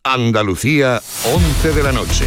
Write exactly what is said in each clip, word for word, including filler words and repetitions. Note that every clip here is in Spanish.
Andalucía, once de la noche.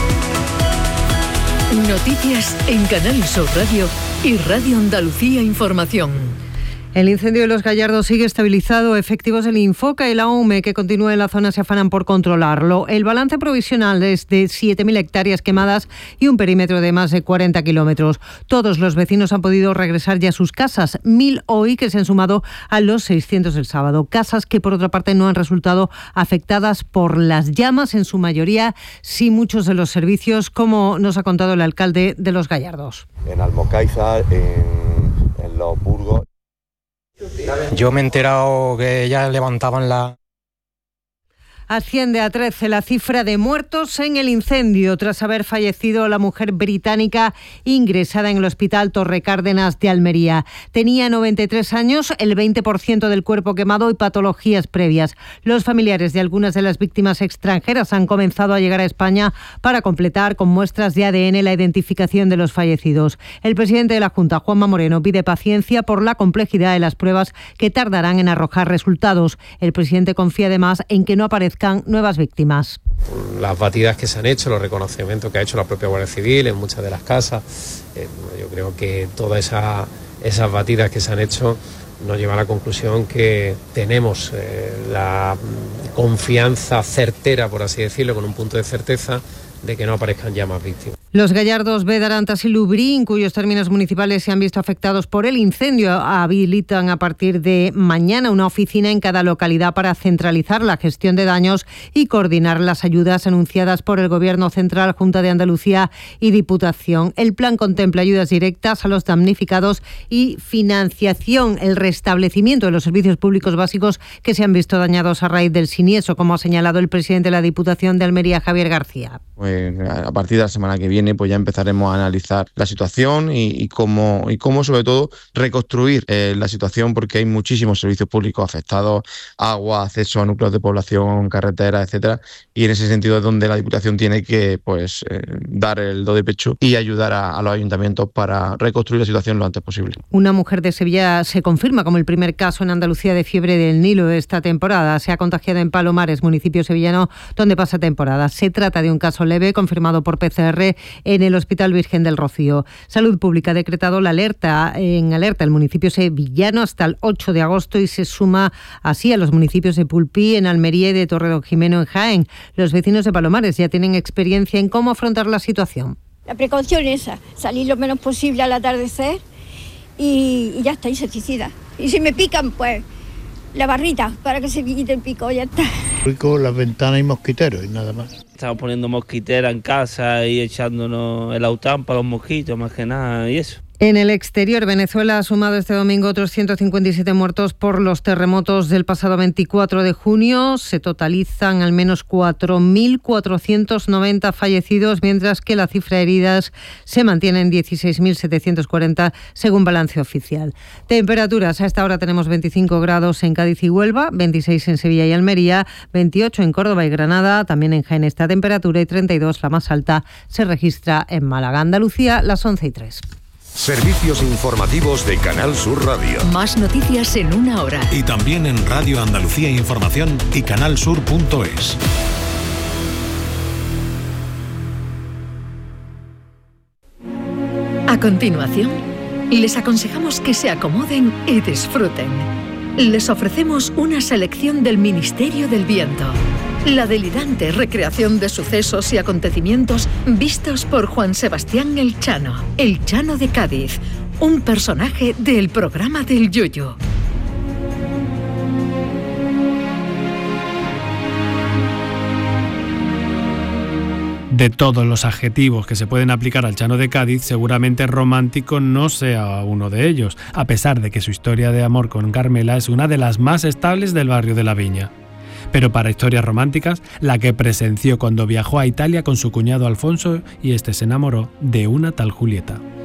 Noticias en Canal Sur Radio y Radio Andalucía Información. El incendio de Los Gallardos sigue estabilizado. Efectivos del Infoca y la O M E que continúan en la zona se afanan por controlarlo. El balance provisional es de siete mil hectáreas quemadas y un perímetro de más de cuarenta kilómetros. Todos los vecinos han podido regresar ya a sus casas. Mil hoy que se han sumado a los seiscientos del sábado. Casas que por otra parte no han resultado afectadas por las llamas, en su mayoría sí muchos de los servicios, como nos ha contado el alcalde de Los Gallardos. En Almocáiza, en, en Los Burgos. Yo me he enterado que ya levantaban la... Asciende a trece la cifra de muertos en el incendio tras haber fallecido la mujer británica ingresada en el Hospital Torre Cárdenas de Almería. Tenía noventa y tres años, el veinte por ciento del cuerpo quemado y patologías previas. Los familiares de algunas de las víctimas extranjeras han comenzado a llegar a España para completar con muestras de A D N la identificación de los fallecidos. El presidente de la Junta, Juanma Moreno, pide paciencia por la complejidad de las pruebas que tardarán en arrojar resultados. El presidente confía además en que no aparezcan nuevas víctimas. Las batidas que se han hecho, los reconocimientos que ha hecho la propia Guardia Civil en muchas de las casas, eh, yo creo que todas esa, esas batidas que se han hecho nos llevan a la conclusión que tenemos eh, la confianza certera, por así decirlo, con un punto de certeza de que no aparezcan ya más víctimas. Los Gallardos, Bedarantas y Lubrín, cuyos términos municipales se han visto afectados por el incendio, habilitan a partir de mañana una oficina en cada localidad para centralizar la gestión de daños y coordinar las ayudas anunciadas por el Gobierno Central, Junta de Andalucía y Diputación. El plan contempla ayudas directas a los damnificados y financiación, el restablecimiento de los servicios públicos básicos que se han visto dañados a raíz del siniestro, como ha señalado el presidente de la Diputación de Almería, Javier García. Pues a partir de la semana que viene pues ya empezaremos a analizar la situación y, y cómo y cómo sobre todo reconstruir eh, la situación, porque hay muchísimos servicios públicos afectados, agua, acceso a núcleos de población, carreteras, etcétera, y en ese sentido es donde la Diputación tiene que pues eh, dar el do de pecho y ayudar a, a los ayuntamientos para reconstruir la situación lo antes posible. Una mujer de Sevilla se confirma como el primer caso en Andalucía de fiebre del Nilo esta temporada. Se ha contagiado en Palomares, municipio sevillano donde pasa temporada. Se trata de un caso leve confirmado por P C R en el Hospital Virgen del Rocío. Salud Pública ha decretado la alerta en alerta el municipio sevillano hasta el ocho de agosto y se suma así a los municipios de Pulpí, en Almería y de Torredonjimeno en Jaén. Los vecinos de Palomares ya tienen experiencia en cómo afrontar la situación. La precaución es esa, salir lo menos posible al atardecer y, y ya está, insecticida. Y si me pican, pues la barrita para que se quite el pico, ya está. Con las ventanas y mosquiteros y nada más. Estamos poniendo mosquitera en casa y echándonos el aután para los mosquitos, más que nada, y eso. En el exterior, Venezuela ha sumado este domingo otros ciento cincuenta y siete muertos por los terremotos del pasado veinticuatro de junio. Se totalizan al menos cuatro mil cuatrocientos noventa fallecidos, mientras que la cifra de heridas se mantiene en dieciséis mil setecientos cuarenta, según balance oficial. Temperaturas, a esta hora tenemos veinticinco grados en Cádiz y Huelva, veintiséis en Sevilla y Almería, veintiocho en Córdoba y Granada, también en Jaén esta temperatura, y treinta y dos, la más alta, se registra en Málaga. Andalucía, las once y tres. Servicios informativos de Canal Sur Radio. Más noticias en una hora. Y también en Radio Andalucía Información y canalsur punto es. A continuación, les aconsejamos que se acomoden y disfruten. Les ofrecemos una selección del Ministerio del Viento. La delirante recreación de sucesos y acontecimientos vistos por Juan Sebastián El Chano, El Chano de Cádiz, un personaje del programa del Yoyo. De todos los adjetivos que se pueden aplicar al Chano de Cádiz, seguramente romántico no sea uno de ellos, a pesar de que su historia de amor con Carmela es una de las más estables del barrio de La Viña. Pero para historias románticas, la que presenció cuando viajó a Italia con su cuñado Alfonso y este se enamoró de una tal Julieta.